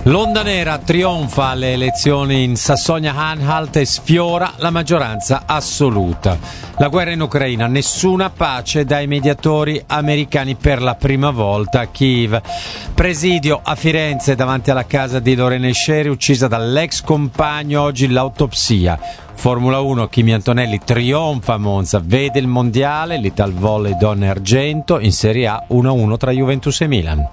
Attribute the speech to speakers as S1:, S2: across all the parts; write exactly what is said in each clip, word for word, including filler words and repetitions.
S1: L'onda nera trionfa alle elezioni in Sassonia-Anhalt e sfiora la maggioranza assoluta. La guerra in Ucraina, nessuna pace dai mediatori americani per la prima volta a Kiev. Presidio a Firenze davanti alla casa di Lorena Scieri, uccisa dall'ex compagno, oggi l'autopsia. Formula uno, Kimi Antonelli trionfa a Monza, vede il mondiale, l'Italvolley donne argento, in Serie A uno a uno tra Juventus e Milan.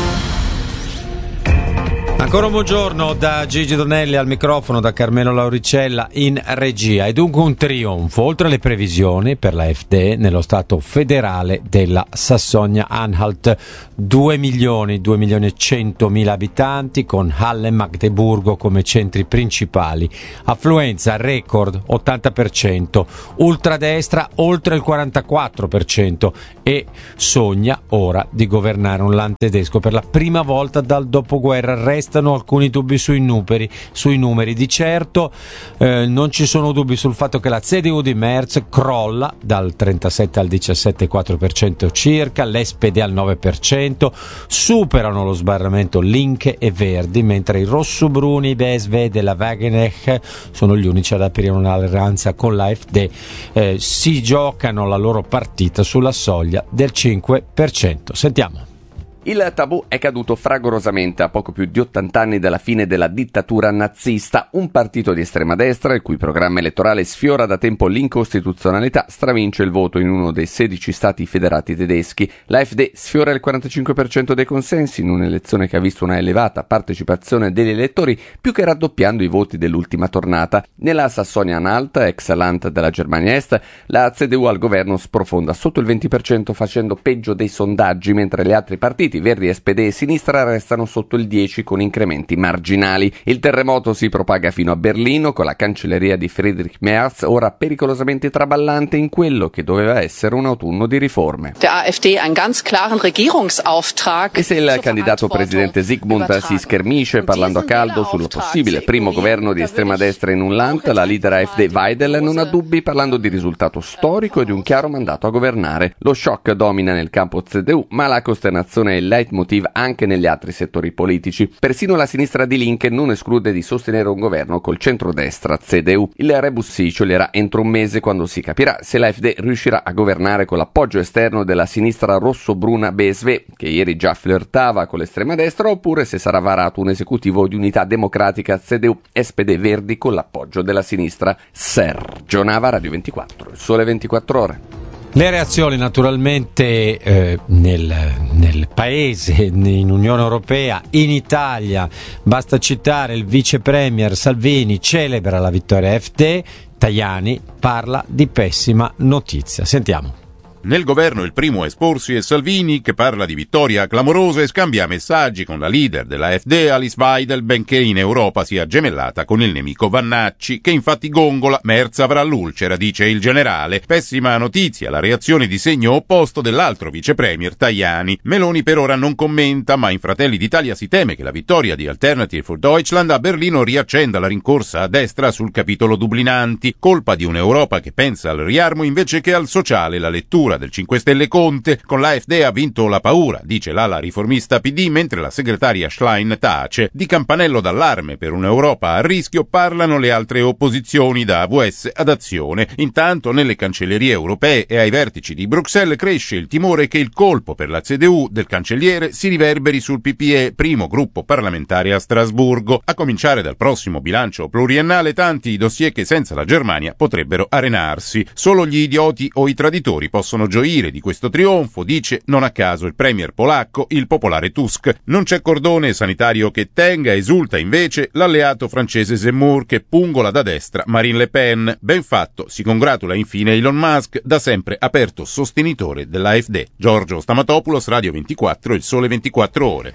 S1: Ancora un buongiorno da Gigi Donelli al microfono, da Carmelo Lauricella in regia. E dunque un trionfo, oltre le previsioni per la F D nello stato federale della Sassonia-Anhalt. due milioni, due milioni e centomila abitanti, con Halle e Magdeburgo come centri principali. Affluenza record ottanta per cento, ultradestra oltre il quarantaquattro per cento e sogna ora di governare un land tedesco per la prima volta dal dopoguerra. Restano alcuni dubbi sui numeri, sui numeri. Di certo eh, non ci sono dubbi sul fatto che la C D U di Merz crolla dal trentasette al diciassette virgola quattro per cento circa, l'S P D al nove per cento, superano lo sbarramento Linke e Verdi, mentre i rossobruni, i B S V della Wagenknecht sono gli unici ad aprire un'alleanza con l'A F D. Eh, si giocano la loro partita sulla soglia del cinque per cento. Sentiamo.
S2: Il tabù è caduto fragorosamente a poco più di ottanta anni dalla fine della dittatura nazista. Un partito di estrema destra, il cui programma elettorale sfiora da tempo l'incostituzionalità, stravince il voto in uno dei sedici stati federati tedeschi. La F D sfiora il quarantacinque per cento dei consensi in un'elezione che ha visto una elevata partecipazione degli elettori, più che raddoppiando i voti dell'ultima tornata. Nella Sassonia-Anhalt, ex Land della Germania Est, la C D U al governo sprofonda sotto il venti per cento, facendo peggio dei sondaggi, mentre gli altri partiti, Verdi, S P D e Sinistra, restano sotto il dieci con incrementi marginali. Il terremoto si propaga fino a Berlino, con la cancelleria di Friedrich Merz ora pericolosamente traballante in quello che doveva essere un autunno di riforme.
S3: Der AfD einen ganz klaren Regierungsauftrag.
S2: E se il candidato presidente Zygmunt si schermisce parlando a caldo sul possibile primo governo di estrema destra in un land, la leader A F D Weidel non ha dubbi parlando di risultato storico e di un chiaro mandato a governare. Lo shock domina nel campo C D U, ma la costernazione è il leitmotiv anche negli altri settori politici. Persino la sinistra di Linke non esclude di sostenere un governo col centrodestra C D U. Il rebus si scioglierà entro un mese, quando si capirà se l'A F D riuscirà a governare con l'appoggio esterno della sinistra rosso-bruna B S V, che ieri già flirtava con l'estrema destra, oppure se sarà varato un esecutivo di unità democratica C D U S P D Verdi con l'appoggio della sinistra. Sergio Nava, Radio ventiquattro, il Sole ventiquattro Ore.
S1: Le reazioni naturalmente eh, nel, nel paese, in Unione Europea, in Italia. Basta citare il vice premier Salvini, celebra la vittoria F D, Tajani parla di pessima notizia. Sentiamo.
S4: Nel governo il primo a esporsi è Salvini, che parla di vittoria clamorosa e scambia messaggi con la leader della F D, Alice Weidel, benché in Europa sia gemellata con il nemico Vannacci, che infatti gongola: Merz avrà l'ulcera, dice il generale. Pessima notizia la reazione di segno opposto dell'altro vice premier Tajani. Meloni per ora non commenta, ma in Fratelli d'Italia si teme che la vittoria di Alternative for Deutschland a Berlino riaccenda la rincorsa a destra sul capitolo Dublinanti, colpa di un'Europa che pensa al riarmo invece che al sociale. La lettura del cinque Stelle Conte: con l'A F D ha vinto la paura, dice l'ala riformista P D, mentre la segretaria Schlein tace. Di campanello d'allarme per un'Europa a rischio parlano le altre opposizioni, da A V S ad Azione. Intanto nelle cancellerie europee e ai vertici di Bruxelles cresce il timore che il colpo per la C D U del cancelliere si riverberi sul P P E, primo gruppo parlamentare a Strasburgo. A cominciare dal prossimo bilancio pluriennale, tanti i dossier che senza la Germania potrebbero arenarsi. Solo gli idioti o i traditori possono gioire di questo trionfo, dice non a caso il premier polacco, il popolare Tusk. Non c'è cordone sanitario che tenga, esulta invece l'alleato francese Zemmour, che pungola da destra Marine Le Pen. Ben fatto, si congratula infine Elon Musk, da sempre aperto sostenitore della A F D. Giorgio Stamatopoulos, Radio ventiquattro, il Sole ventiquattro Ore.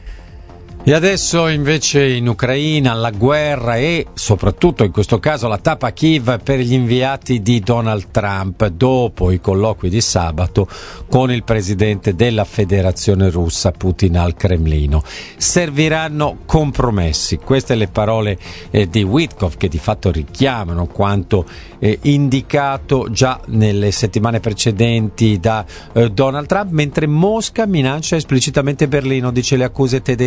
S1: E adesso invece in Ucraina la guerra e soprattutto in questo caso la tappa a Kiev per gli inviati di Donald Trump dopo i colloqui di sabato con il presidente della Federazione Russa Putin al Cremlino. Serviranno compromessi, queste le parole eh, di Witkoff, che di fatto richiamano quanto eh, indicato già nelle settimane precedenti da eh, Donald Trump, mentre Mosca minaccia esplicitamente Berlino, dice le accuse tedesche per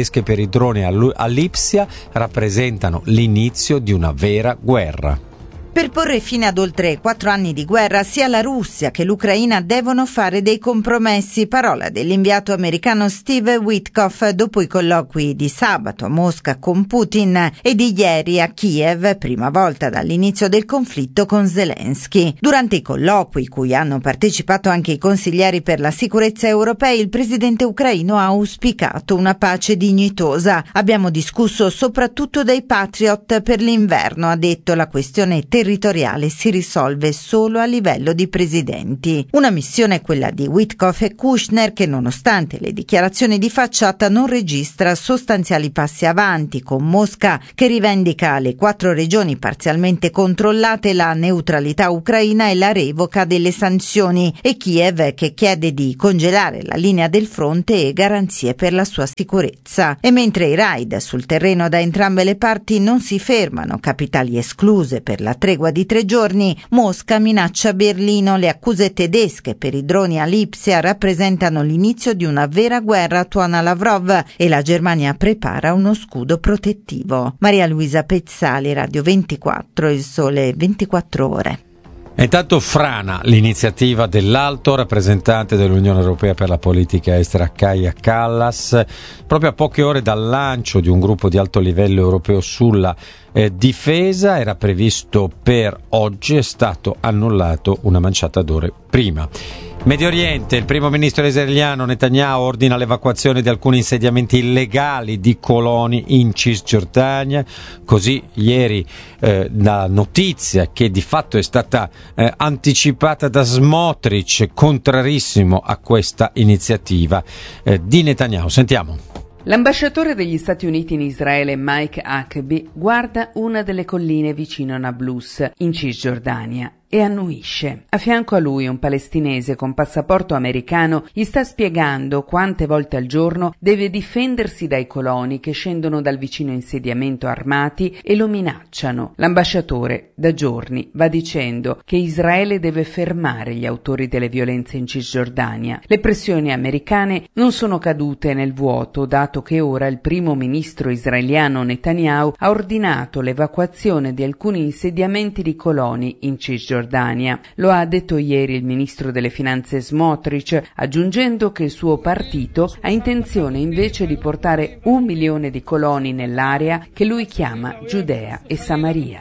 S1: i droni all'Ipsia rappresentano l'inizio di una vera guerra.
S5: Per porre fine ad oltre quattro anni di guerra, sia la Russia che l'Ucraina devono fare dei compromessi, parola dell'inviato americano Steve Witkoff dopo i colloqui di sabato a Mosca con Putin e di ieri a Kiev, prima volta dall'inizio del conflitto, con Zelensky. Durante i colloqui, cui hanno partecipato anche i consiglieri per la sicurezza europei, il presidente ucraino ha auspicato una pace dignitosa. Abbiamo discusso soprattutto dei Patriot per l'inverno, ha detto. La questione territoriale territoriale si risolve solo a livello di presidenti. Una missione, quella di Witkoff e Kushner, che nonostante le dichiarazioni di facciata non registra sostanziali passi avanti, con Mosca che rivendica le quattro regioni parzialmente controllate, la neutralità ucraina e la revoca delle sanzioni, e Kiev che chiede di congelare la linea del fronte e garanzie per la sua sicurezza. E mentre i raid sul terreno da entrambe le parti non si fermano, capitali escluse per la tregua di tre giorni, Mosca minaccia Berlino. Le accuse tedesche per i droni all'Ipsia rappresentano l'inizio di una vera guerra, tuona Lavrov, e la Germania prepara uno scudo protettivo. Maria Luisa Pezzali, Radio ventiquattro, Il Sole ventiquattro Ore.
S1: E intanto frana l'iniziativa dell'alto rappresentante dell'Unione Europea per la politica estera Kaja Kallas. Proprio a poche ore dal lancio di un gruppo di alto livello europeo sulla eh, difesa, era previsto per oggi, è stato annullato una manciata d'ore prima. Medio Oriente, il primo ministro israeliano Netanyahu ordina l'evacuazione di alcuni insediamenti illegali di coloni in Cisgiordania. Così ieri eh, la notizia che di fatto è stata eh, anticipata da Smotrich, contrarissimo a questa iniziativa eh, di Netanyahu. Sentiamo.
S6: L'ambasciatore degli Stati Uniti in Israele, Mike Huckabee, guarda una delle colline vicino a Nablus, in Cisgiordania, e annuisce. A fianco a lui un palestinese con passaporto americano gli sta spiegando quante volte al giorno deve difendersi dai coloni che scendono dal vicino insediamento armati e lo minacciano. L'ambasciatore da giorni va dicendo che Israele deve fermare gli autori delle violenze in Cisgiordania. Le pressioni americane non sono cadute nel vuoto, dato che ora il primo ministro israeliano Netanyahu ha ordinato l'evacuazione di alcuni insediamenti di coloni in Cisgiordania. Lo ha detto ieri il ministro delle finanze Smotrich, aggiungendo che il suo partito ha intenzione invece di portare un milione di coloni nell'area che lui chiama Giudea e Samaria.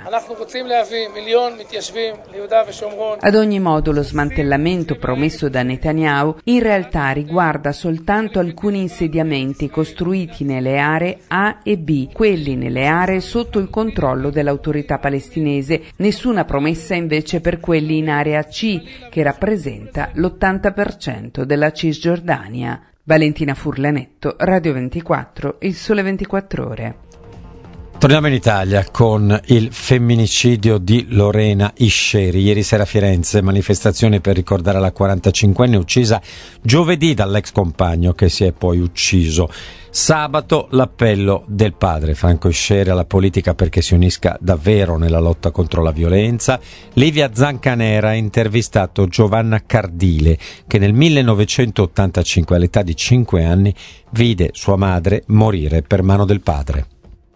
S6: Ad ogni modo, lo smantellamento promesso da Netanyahu in realtà riguarda soltanto alcuni insediamenti costruiti nelle aree A e B, quelli nelle aree sotto il controllo dell'autorità palestinese. Nessuna promessa invece per quelli in area C, che rappresenta l'ottanta per cento della Cisgiordania. Valentina Furlanetto, Radio ventiquattro, Il Sole ventiquattro Ore.
S1: Torniamo in Italia con il femminicidio di Lorena Isceri. Ieri sera a Firenze, manifestazione per ricordare la quarantacinquenne uccisa giovedì dall'ex compagno che si è poi ucciso. Sabato l'appello del padre Franco Isceri alla politica perché si unisca davvero nella lotta contro la violenza. Livia Zancanera ha intervistato Giovanna Cardile, che nel millenovecentottantacinque, all'età di cinque anni, vide sua madre morire per mano del padre.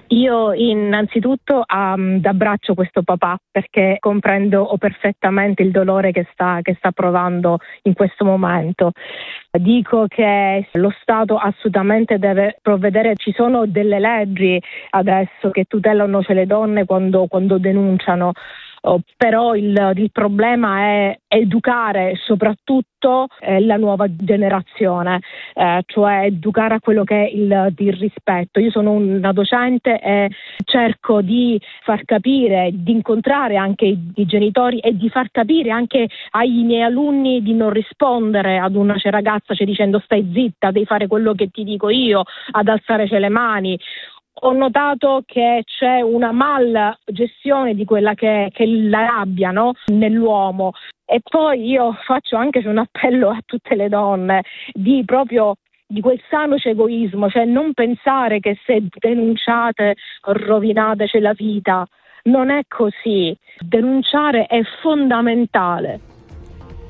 S7: Io innanzitutto um, abbraccio questo papà perché comprendo perfettamente il dolore che sta, che sta provando in questo momento. Dico che lo Stato assolutamente deve provvedere, ci sono delle leggi adesso che tutelano le donne quando, quando denunciano. Oh, però il, il problema è educare soprattutto eh, la nuova generazione, eh, cioè educare a quello che è il, il rispetto. Io sono una docente e cerco di far capire, di incontrare anche i, i genitori e di far capire anche ai miei alunni di non rispondere ad una ragazza cioè, dicendo stai zitta, devi fare quello che ti dico io, ad alzare le mani. Ho notato che c'è una mal gestione di quella che, che è la rabbia, no? Nell'uomo. E poi io faccio anche un appello a tutte le donne di proprio di quel sano egoismo, cioè non pensare che se denunciate rovinateci la vita. Non è così. Denunciare è fondamentale.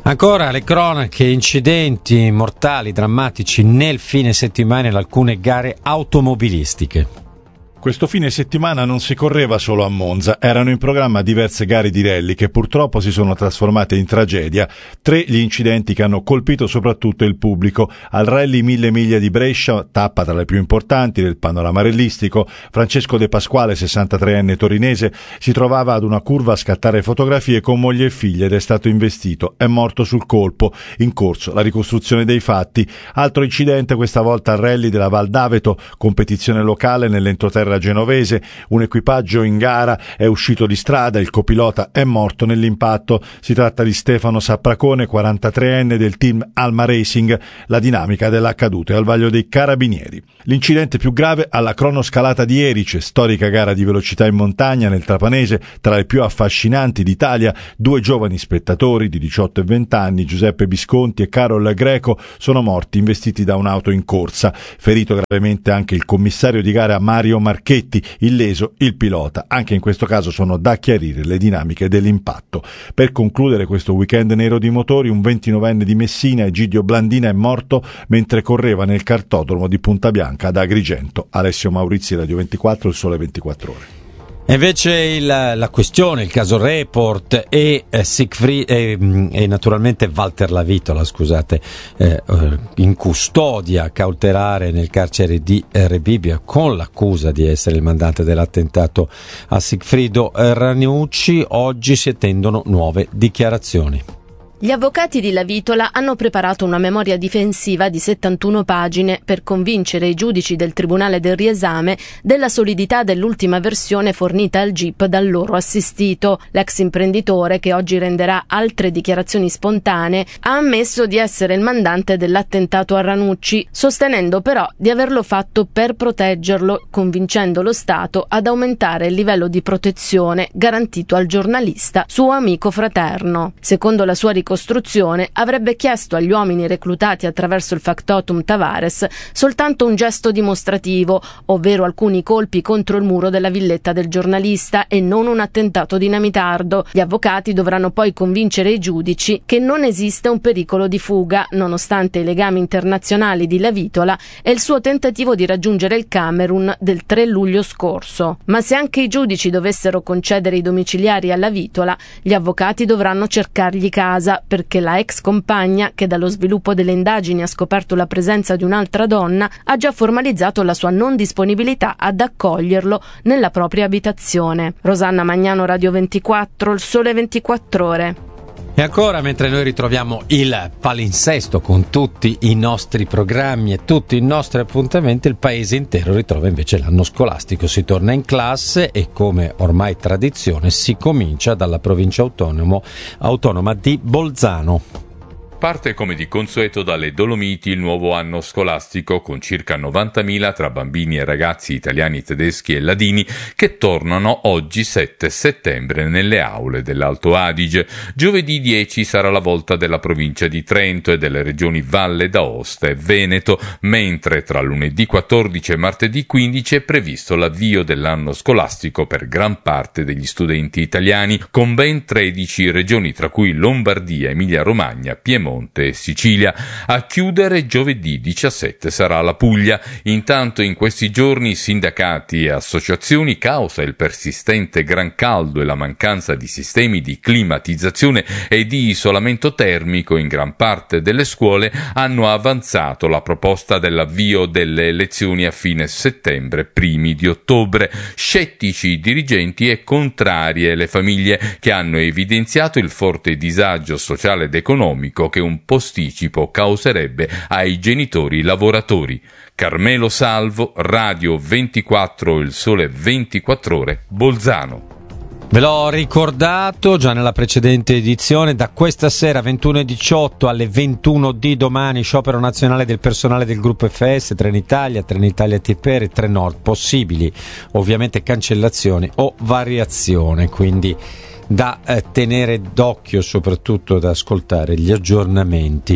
S1: Ancora le cronache, incidenti mortali, drammatici nel fine settimana in alcune gare automobilistiche.
S8: Questo fine settimana non si correva solo a Monza, erano in programma diverse gare di rally che purtroppo si sono trasformate in tragedia. Tre gli incidenti che hanno colpito soprattutto il pubblico. Al rally Mille Miglia di Brescia, tappa tra le più importanti del panorama rallistico, Francesco De Pasquale, sessantatreenne torinese, si trovava ad una curva a scattare fotografie con moglie e figlia ed è stato investito. È morto sul colpo. In corso la ricostruzione dei fatti. Altro incidente questa volta al rally della Val d'Aveto, competizione locale nell'entroterra genovese. Un equipaggio in gara è uscito di strada, il copilota è morto nell'impatto. Si tratta di Stefano Sappracone, quarantatreenne del team Alma Racing. La dinamica dell'accaduto è al vaglio dei carabinieri. L'incidente più grave alla cronoscalata di Erice, storica gara di velocità in montagna nel Trapanese, tra le più affascinanti d'Italia. Due giovani spettatori di diciotto e venti anni, Giuseppe Visconti e Carol Greco, sono morti investiti da un'auto in corsa. Ferito gravemente anche il commissario di gara Mario Marchetti, illeso il pilota. Anche in questo caso sono da chiarire le dinamiche dell'impatto. Per concludere questo weekend nero di motori, un ventinovenne di Messina, Egidio Blandina, è morto mentre correva nel cartodromo di Punta Bianca ad Agrigento. Alessio Maurizi, Radio ventiquattro, il Sole ventiquattro Ore.
S1: E invece il, la questione, il caso Report e eh, Siegfried e, e naturalmente Walter Lavitola, scusate, eh, in custodia cautelare nel carcere di Rebibbia con l'accusa di essere il mandante dell'attentato a Sigfrido Ranucci. Oggi si attendono nuove dichiarazioni.
S9: Gli avvocati di Lavitola hanno preparato una memoria difensiva di settantuno pagine per convincere i giudici del Tribunale del Riesame della solidità dell'ultima versione fornita al G I P dal loro assistito. L'ex imprenditore, che oggi renderà altre dichiarazioni spontanee, ha ammesso di essere il mandante dell'attentato a Ranucci, sostenendo però di averlo fatto per proteggerlo, convincendo lo Stato ad aumentare il livello di protezione garantito al giornalista, suo amico fraterno. Secondo la sua ricostruzione, avrebbe chiesto agli uomini reclutati attraverso il factotum Tavares soltanto un gesto dimostrativo, ovvero alcuni colpi contro il muro della villetta del giornalista e non un attentato dinamitardo. Gli avvocati dovranno poi convincere i giudici che non esiste un pericolo di fuga, nonostante i legami internazionali di Lavitola e il suo tentativo di raggiungere il Camerun del tre luglio scorso. Ma se anche i giudici dovessero concedere i domiciliari alla Lavitola, gli avvocati dovranno cercargli casa, perché la ex compagna, che dallo sviluppo delle indagini ha scoperto la presenza di un'altra donna, ha già formalizzato la sua non disponibilità ad accoglierlo nella propria abitazione. Rosanna Magnano, Radio ventiquattro, il Sole ventiquattro Ore.
S1: E ancora, mentre noi ritroviamo il palinsesto con tutti i nostri programmi e tutti i nostri appuntamenti, il paese intero ritrova invece l'anno scolastico. Si torna in classe e, come ormai tradizione, si comincia dalla provincia autonomo, autonoma di Bolzano.
S10: Parte come di consueto dalle Dolomiti il nuovo anno scolastico, con circa novantamila tra bambini e ragazzi italiani, tedeschi e ladini che tornano oggi sette settembre nelle aule dell'Alto Adige. Giovedì dieci sarà la volta della provincia di Trento e delle regioni Valle d'Aosta e Veneto, mentre tra lunedì quattordici e martedì quindici è previsto l'avvio dell'anno scolastico per gran parte degli studenti italiani, con ben tredici regioni, tra cui Lombardia, Emilia-Romagna, Piemonte e Sicilia. A chiudere giovedì diciassette sarà la Puglia. Intanto in questi giorni sindacati e associazioni, causa il persistente gran caldo e la mancanza di sistemi di climatizzazione e di isolamento termico in gran parte delle scuole, hanno avanzato la proposta dell'avvio delle lezioni a fine settembre, primi di ottobre. Scettici i dirigenti e contrarie le famiglie, che hanno evidenziato il forte disagio sociale ed economico che un posticipo causerebbe ai genitori lavoratori. Carmelo Salvo, Radio ventiquattro, il Sole ventiquattro Ore, Bolzano.
S1: Ve l'ho ricordato già nella precedente edizione, da questa sera ventuno e diciotto alle ventuno di domani, sciopero nazionale del personale del gruppo F S, Trenitalia, Trenitalia T P R e Trenord, possibili ovviamente cancellazioni o variazione, quindi da eh, tenere d'occhio, soprattutto da ascoltare gli aggiornamenti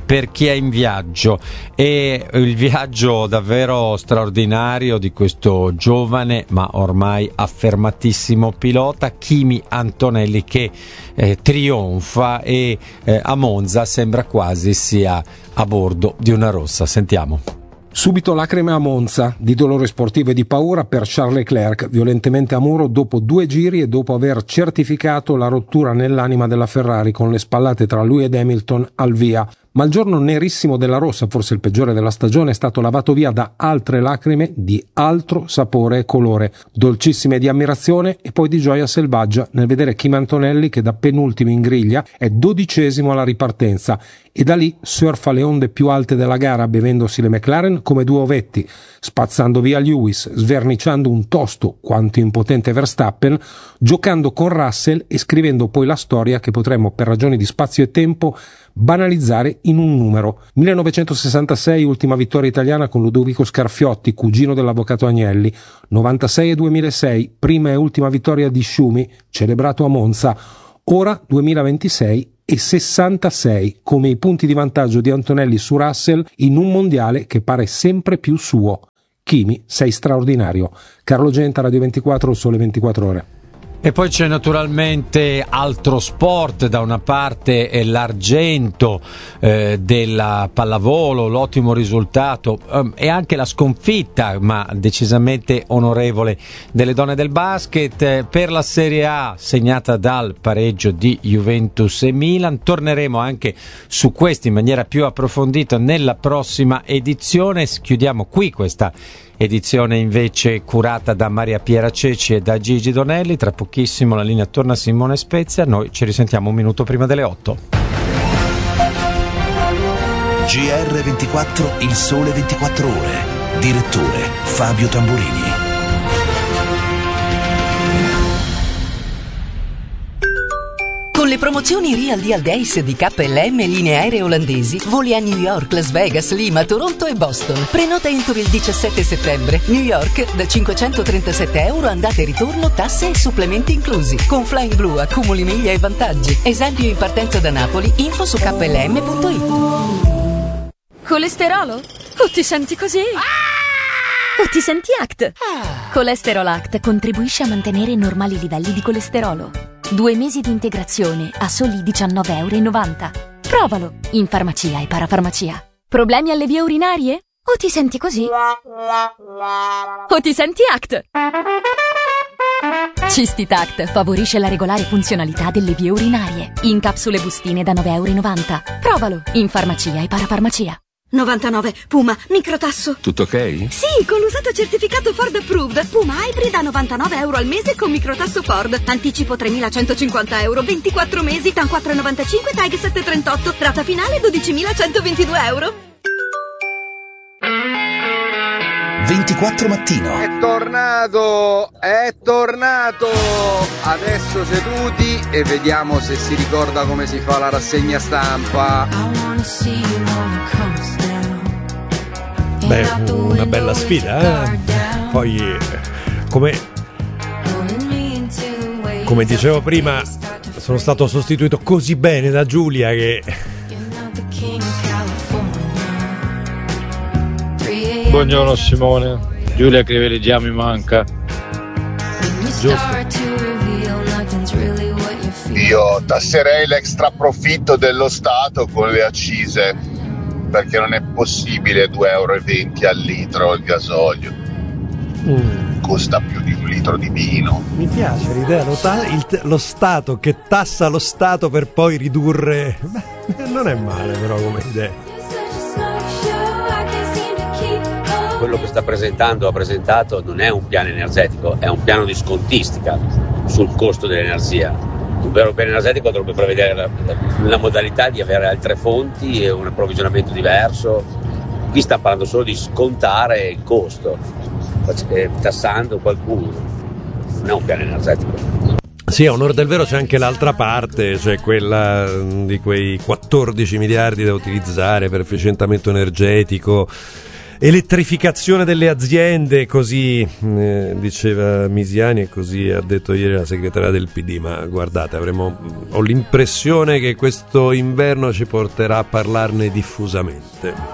S1: per chi è in viaggio, e il viaggio davvero straordinario di questo giovane ma ormai affermatissimo pilota Kimi Antonelli, che eh, trionfa e eh, a Monza sembra quasi sia a bordo di una rossa. Sentiamo.
S11: Subito lacrime a Monza, di dolore sportivo e di paura per Charles Leclerc, violentemente a muro dopo due giri e dopo aver certificato la rottura nell'anima della Ferrari con le spallate tra lui ed Hamilton al via. Ma il giorno nerissimo della rossa, forse il peggiore della stagione, è stato lavato via da altre lacrime di altro sapore e colore, dolcissime di ammirazione e poi di gioia selvaggia nel vedere Kimi Antonelli che da penultimo in griglia è dodicesimo alla ripartenza e da lì surfa le onde più alte della gara bevendosi le McLaren come due ovetti, spazzando via Lewis, sverniciando un tosto quanto impotente Verstappen, giocando con Russell e scrivendo poi la storia che potremmo per ragioni di spazio e tempo banalizzare in un numero. millenovecentosessantasei, ultima vittoria italiana con Ludovico Scarfiotti, cugino dell'avvocato Agnelli. novantasei e duemilasei, prima e ultima vittoria di Schumi, celebrato a Monza. Ora duemilaventisei e sessantasei, come i punti di vantaggio di Antonelli su Russell in un mondiale che pare sempre più suo. Kimi, sei straordinario. Carlo Genta, Radio ventiquattro, Sole ventiquattro Ore.
S1: E poi c'è naturalmente altro sport, da una parte è l'argento eh, della pallavolo, l'ottimo risultato um, e anche la sconfitta, ma decisamente onorevole, delle donne del basket eh, per la Serie A, segnata dal pareggio di Juventus e Milan. Torneremo anche su questo in maniera più approfondita nella prossima edizione. Chiudiamo qui questa edizione invece curata da Maria Piera Ceci e da Gigi Donelli. Tra pochissimo la linea torna a Simone Spezia. Noi ci risentiamo un minuto prima delle otto.
S12: G R ventiquattro, il sole ventiquattro ore. Direttore Fabio Tamburini.
S13: Con le promozioni Real Deal Days di K L M linee aeree olandesi, voli a New York, Las Vegas, Lima, Toronto e Boston. Prenota entro il diciassette settembre. New York da cinquecentotrentasette euro andata e ritorno, tasse e supplementi inclusi. Con Flying Blue accumuli miglia e vantaggi. Esempio in partenza da Napoli. Info su K L M punto it.
S14: Colesterolo? O ti senti così? O ti senti A C T? Colesterol Act contribuisce a mantenere normali livelli di colesterolo. Due mesi di integrazione a soli diciannove e novanta euro. Provalo in farmacia e parafarmacia. Problemi alle vie urinarie? O ti senti così? O ti senti A C T? Cistitact favorisce la regolare funzionalità delle vie urinarie. In capsule bustine da nove e novanta euro. Provalo in farmacia e parafarmacia.
S15: novantanove Puma microtasso.
S16: Tutto ok?
S15: Sì, con l'usato certificato Ford Approved. Puma Hybrid a novantanove euro al mese con microtasso Ford. Anticipo tremilacentocinquanta euro, ventiquattro mesi, T A N quattro virgola novantacinque, T A G settecentotrentotto, rata finale dodicimilacentoventidue euro.
S12: ventiquattro mattino.
S17: È tornato, è tornato. Adesso seduti e vediamo se si ricorda come si fa la rassegna stampa.
S18: Beh, una bella sfida, eh? Poi, come, come dicevo prima, sono stato sostituito così bene da Giulia che...
S19: Buongiorno Simone, Giulia che privilegiamo mi manca.
S18: Giusto.
S20: Io tasserei l'extra profitto dello Stato con le accise, perché non è possibile due euro e venti al litro il gasolio. Mm. Costa più di un litro di vino.
S18: Mi piace l'idea, lo, ta- il t- lo Stato che tassa lo Stato per poi ridurre. Beh, non è male però come idea.
S21: Quello che sta presentando, ha presentato, non è un piano energetico, è un piano di scontistica sul costo dell'energia. Un vero piano energetico dovrebbe prevedere la, la, la modalità di avere altre fonti e un approvvigionamento diverso. Qui sta parlando solo di scontare il costo, tassando qualcuno. Non è un piano energetico.
S18: Sì, a onor del vero c'è anche l'altra parte, cioè quella di quei quattordici miliardi da utilizzare per efficientamento energetico elettrificazione delle aziende, così eh, diceva Misiani e così ha detto ieri la segretaria del P D. Ma guardate, avremo, ho l'impressione che questo inverno ci porterà a parlarne diffusamente.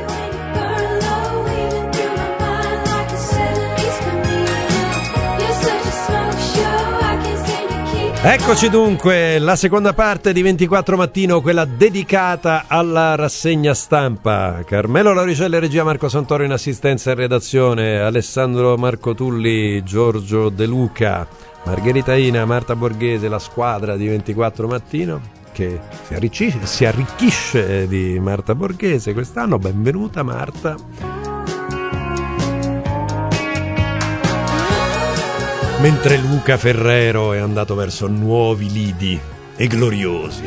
S18: Eccoci dunque, la seconda parte di ventiquattro Mattino, quella dedicata alla rassegna stampa. Carmelo Lauricelli, regia, Marco Santoro in assistenza e redazione, Alessandro Marco Tulli, Giorgio De Luca, Margherita Ina, Marta Borghese, la squadra di ventiquattro Mattino che si arricchisce, si arricchisce di Marta Borghese quest'anno. Benvenuta Marta. Mentre Luca Ferrero è andato verso nuovi lidi e gloriosi.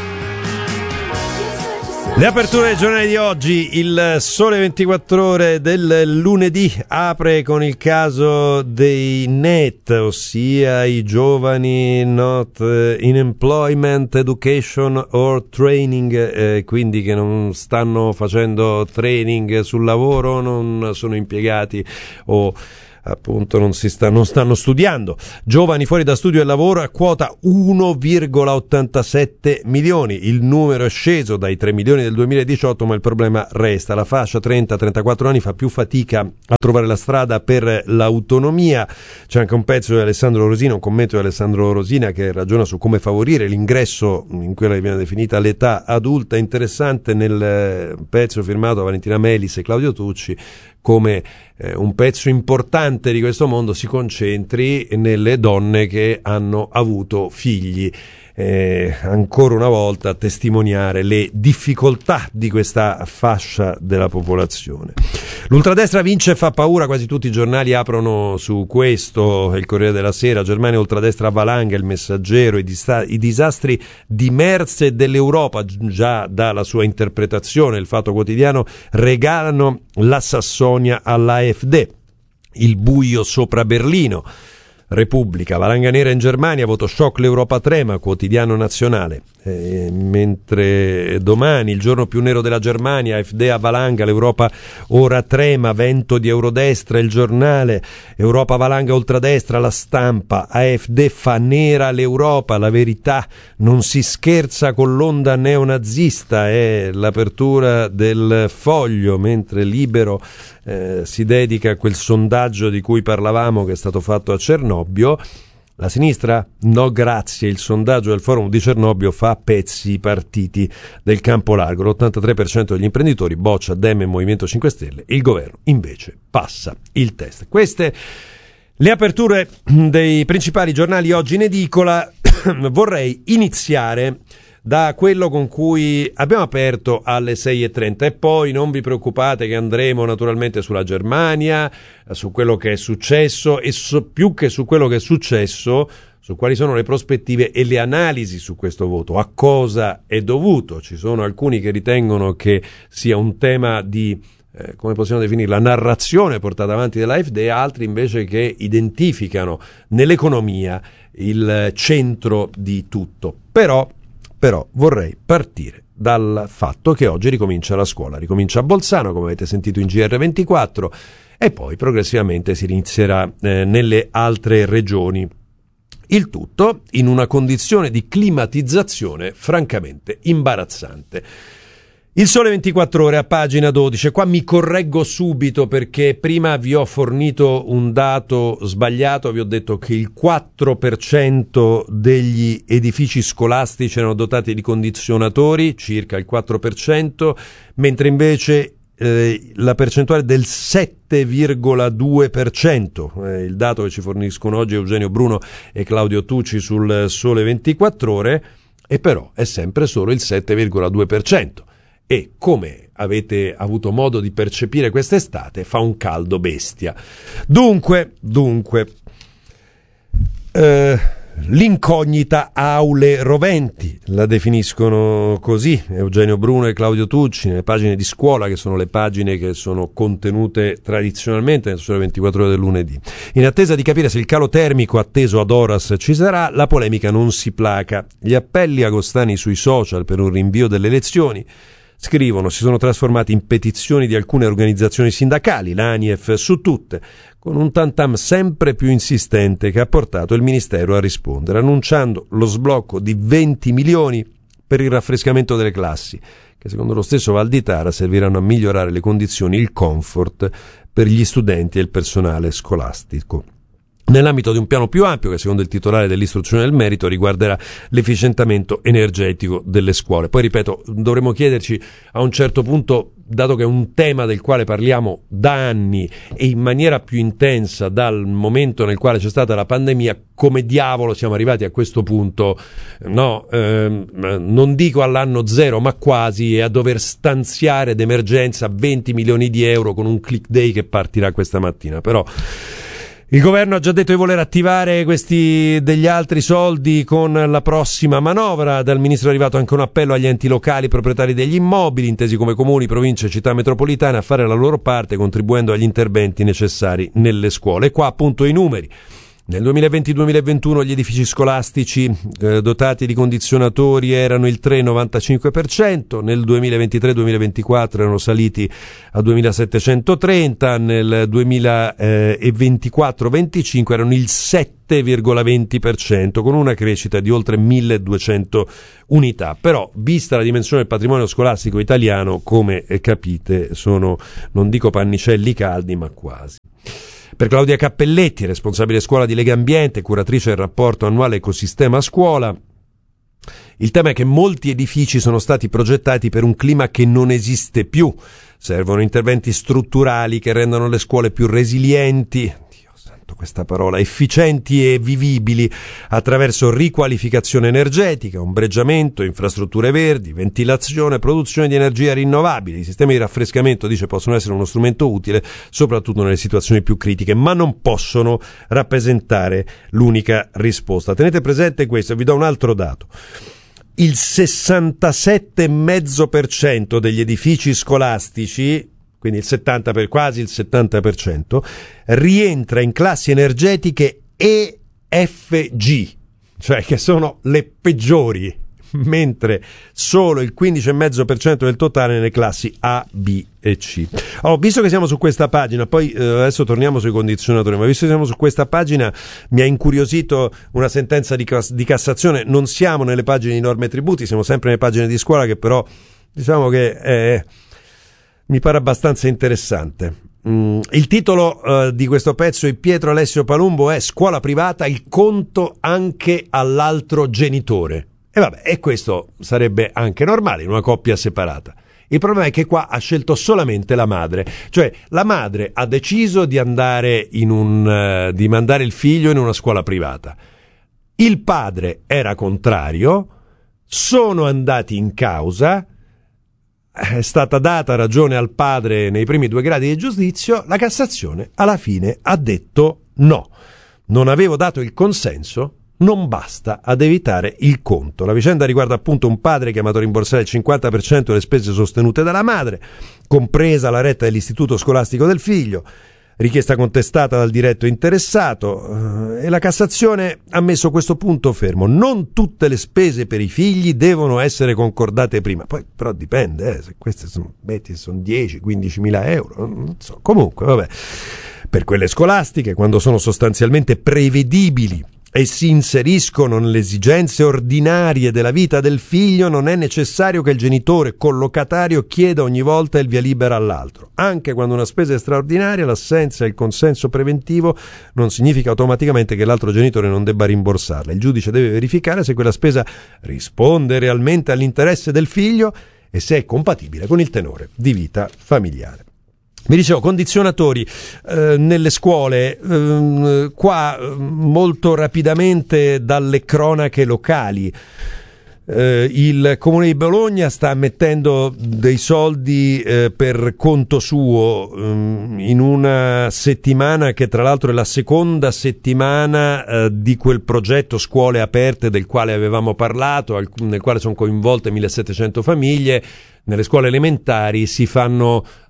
S18: Le aperture dei giornali di oggi. Il Sole ventiquattro Ore del lunedì apre con il caso dei N E T, ossia i giovani not in employment, education or training, eh, quindi che non stanno facendo training sul lavoro, non sono impiegati o appunto non si sta, non stanno studiando. Giovani fuori da studio e lavoro a quota uno virgola ottantasette milioni. Il numero è sceso dai tre milioni del duemiladiciotto, ma il problema resta. La fascia trenta trentaquattro anni fa più fatica a trovare la strada per l'autonomia. C'è anche un pezzo di Alessandro Rosina, un commento di Alessandro Rosina che ragiona su come favorire l'ingresso in quella che viene definita l'età adulta. Interessante nel pezzo firmato da Valentina Melis e Claudio Tucci come eh, un pezzo importante di questo mondo si concentri nelle donne che hanno avuto figli. Eh, ancora una volta a testimoniare le difficoltà di questa fascia della popolazione. L'ultradestra vince e fa paura, quasi tutti i giornali aprono su questo, il Corriere della Sera, Germania ultradestra valanga, il Messaggero, i, dista- i disastri di Merz e dell'Europa, già dalla sua interpretazione, il Fatto Quotidiano, regalano la Sassonia alla AfD, il buio sopra Berlino. Repubblica, valanga nera in Germania, voto shock, l'Europa trema, Quotidiano Nazionale. Eh, mentre Domani, il giorno più nero della Germania, AfD a valanga, l'Europa ora trema, vento di Eurodestra, il Giornale, Europa valanga ultradestra, La Stampa, AfD fa nera l'Europa, La Verità, non si scherza con l'onda neonazista, è l'apertura del Foglio, mentre Libero eh, si dedica a quel sondaggio di cui parlavamo che è stato fatto a Cernobbio. La sinistra? No grazie, il sondaggio del forum di Cernobbio fa a pezzi i partiti del campo largo, l'ottantatré per cento degli imprenditori boccia Dem e Movimento cinque Stelle, il governo invece passa il test. Queste le aperture dei principali giornali oggi in edicola. Vorrei iniziare da quello con cui abbiamo aperto alle sei e trenta e poi non vi preoccupate che andremo naturalmente sulla Germania, su quello che è successo e su, più che su quello che è successo, su quali sono le prospettive e le analisi su questo voto, a cosa è dovuto. Ci sono alcuni che ritengono che sia un tema di eh, come possiamo definirla, narrazione portata avanti dall'AfD, altri invece che identificano nell'economia il centro di tutto. Però Però vorrei partire dal fatto che oggi ricomincia la scuola, ricomincia a Bolzano, come avete sentito in G R ventiquattro, e poi progressivamente si inizierà eh, nelle altre regioni. Il tutto in una condizione di climatizzazione francamente imbarazzante. Il Sole ventiquattro Ore a pagina dodici, qua mi correggo subito perché prima vi ho fornito un dato sbagliato, vi ho detto che il quattro per cento degli edifici scolastici erano dotati di condizionatori, circa il quattro per cento, mentre invece eh, la percentuale del sette virgola due per cento, eh, il dato che ci forniscono oggi Eugenio Bruno e Claudio Tucci sul Sole ventiquattro Ore, e però è sempre solo il sette virgola due per cento. E come avete avuto modo di percepire quest'estate, fa un caldo bestia. Dunque, dunque, eh, l'incognita aule roventi, la definiscono così Eugenio Bruno e Claudio Tucci nelle pagine di scuola, che sono le pagine che sono contenute tradizionalmente nel Sole ventiquattro Ore del lunedì. In attesa di capire se il calo termico atteso ad Oras ci sarà, la polemica non si placa. Gli appelli agostani sui social per un rinvio delle elezioni Scrivono, si sono trasformati in petizioni di alcune organizzazioni sindacali, l'ANIEF su tutte, con un tantam sempre più insistente che ha portato il Ministero a rispondere, annunciando lo sblocco di venti milioni per il raffrescamento delle classi, che secondo lo stesso Valditara serviranno a migliorare le condizioni, il comfort per gli studenti e il personale scolastico. Nell'ambito di un piano più ampio che secondo il titolare dell'istruzione del merito riguarderà l'efficientamento energetico delle scuole. Poi ripeto, dovremmo chiederci a un certo punto, dato che è un tema del quale parliamo da anni e in maniera più intensa dal momento nel quale c'è stata la pandemia, come diavolo siamo arrivati a questo punto, no, ehm, non dico all'anno zero ma quasi, e a dover stanziare d'emergenza venti milioni di euro con un click day che partirà questa mattina. Però il governo ha già detto di voler attivare questi degli altri soldi con la prossima manovra. Dal ministro è arrivato anche un appello agli enti locali proprietari degli immobili, intesi come comuni, province e città metropolitane, a fare la loro parte contribuendo agli interventi necessari nelle scuole. E qua appunto i numeri. Nel duemilaventi duemilaventuno gli edifici scolastici eh, dotati di condizionatori erano il tre virgola novantacinque per cento, nel duemilaventitré duemilaventiquattro erano saliti a duemilasettecentotrenta, nel duemilaventiquattro venticinque erano il sette virgola venti per cento, con una crescita di oltre milleduecento unità. Però, vista la dimensione del patrimonio scolastico italiano, come capite, sono, non dico pannicelli caldi, ma quasi. Per Claudia Cappelletti, responsabile scuola di Legambiente, curatrice del rapporto annuale Ecosistema Scuola, il tema è che molti edifici sono stati progettati per un clima che non esiste più. Servono interventi strutturali che rendano le scuole più resilienti, questa parola, efficienti e vivibili attraverso riqualificazione energetica, ombreggiamento, infrastrutture verdi, ventilazione, produzione di energia rinnovabile. I sistemi di raffrescamento, dice, possono essere uno strumento utile soprattutto nelle situazioni più critiche, ma non possono rappresentare l'unica risposta. Tenete presente questo, vi do un altro dato. Il sessantasette virgola cinque per cento degli edifici scolastici, quindi il settanta per, quasi il settanta per cento, rientra in classi energetiche E F G, cioè che sono le peggiori, mentre solo il quindici virgola cinque per cento del totale nelle classi A, B e C. Oh, visto che siamo su questa pagina, poi eh, adesso torniamo sui condizionatori, ma visto che siamo su questa pagina, mi ha incuriosito una sentenza di, di Cassazione. Non siamo nelle pagine di norme e tributi, siamo sempre nelle pagine di scuola, che però diciamo che è... mi pare abbastanza interessante. Mm, il titolo uh, di questo pezzo di Pietro Alessio Palumbo è Scuola privata, il conto anche all'altro genitore. E vabbè, e questo sarebbe anche normale in una coppia separata. Il problema è che qua ha scelto solamente la madre, cioè la madre ha deciso di andare in un uh, di mandare il figlio in una scuola privata. Il padre era contrario, sono andati in causa. È stata data ragione al padre nei primi due gradi di giudizio, la Cassazione alla fine ha detto no, non avevo dato il consenso, non basta ad evitare il conto. La vicenda riguarda appunto un padre chiamato a rimborsare il cinquanta per cento delle spese sostenute dalla madre, compresa la retta dell'istituto scolastico del figlio, richiesta contestata dal diretto interessato, eh, e la Cassazione ha messo questo punto fermo. Non tutte le spese per i figli devono essere concordate prima, poi però dipende, eh, se queste sono, metti, sono dieci quindici mila euro, non so. Comunque vabbè, per quelle scolastiche, quando sono sostanzialmente prevedibili e si inseriscono nelle esigenze ordinarie della vita del figlio, non è necessario che il genitore collocatario chieda ogni volta il via libera all'altro. Anche quando una spesa è straordinaria, l'assenza e il consenso preventivo non significa automaticamente che l'altro genitore non debba rimborsarla. Il giudice deve verificare se quella spesa risponde realmente all'interesse del figlio e se è compatibile con il tenore di vita familiare. Vi dicevo, condizionatori eh, nelle scuole, eh, qua molto rapidamente dalle cronache locali. Eh, il Comune di Bologna sta mettendo dei soldi eh, per conto suo eh, in una settimana che tra l'altro è la seconda settimana eh, di quel progetto Scuole Aperte del quale avevamo parlato, al, nel quale sono coinvolte millesettecento famiglie. Nelle scuole elementari si fanno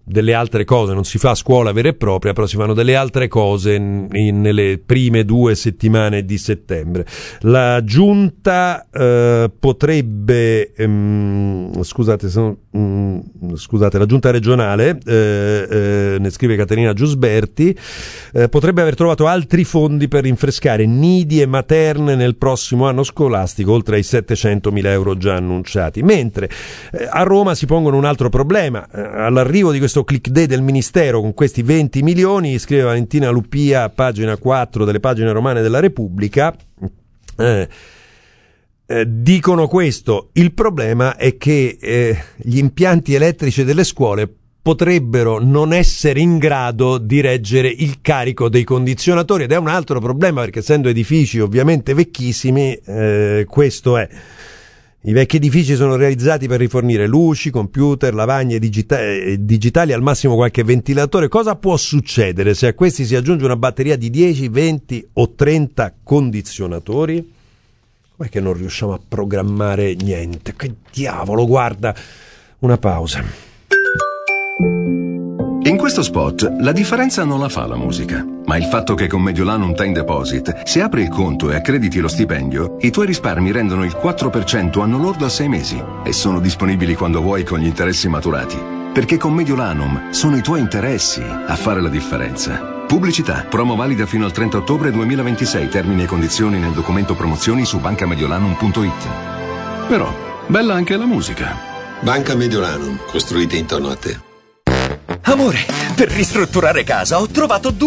S18: delle altre cose, non si fa scuola vera e propria, però si fanno delle altre cose in, in, nelle prime due settimane di settembre. La giunta eh, potrebbe ehm, scusate, sono, mh, scusate la giunta regionale eh, eh, ne scrive Caterina Giusberti, eh, potrebbe aver trovato altri fondi per rinfrescare nidi e materne nel prossimo anno scolastico, oltre ai settecentomila euro già annunciati, mentre eh, a Roma si pongono un altro problema. Eh, all'arrivo di questo click day del Ministero con questi venti milioni, scrive Valentina Lupia, pagina quattro delle pagine romane della Repubblica, eh, eh, dicono questo: il problema è che eh, gli impianti elettrici delle scuole potrebbero non essere in grado di reggere il carico dei condizionatori, ed è un altro problema, perché essendo edifici ovviamente vecchissimi, eh, questo è. I vecchi edifici sono realizzati per rifornire luci, computer, lavagne digita- digitali, al massimo qualche ventilatore. Cosa può succedere se a questi si aggiunge una batteria di dieci, venti o trenta condizionatori? Com'è che non riusciamo a programmare niente? Che diavolo, guarda, una pausa.
S16: In questo spot la differenza non la fa la musica, ma il fatto che con Mediolanum Time Deposit, se apri il conto e accrediti lo stipendio, i tuoi risparmi rendono il quattro per cento anno lordo a sei mesi e sono disponibili quando vuoi con gli interessi maturati. Perché con Mediolanum sono i tuoi interessi a fare la differenza. Pubblicità, promo valida fino al trenta ottobre duemilaventisei, termini e condizioni nel documento promozioni su banca mediolanum punto it. Però, bella anche la musica.
S22: Banca Mediolanum, costruite intorno a te.
S23: Amore, per ristrutturare casa ho trovato due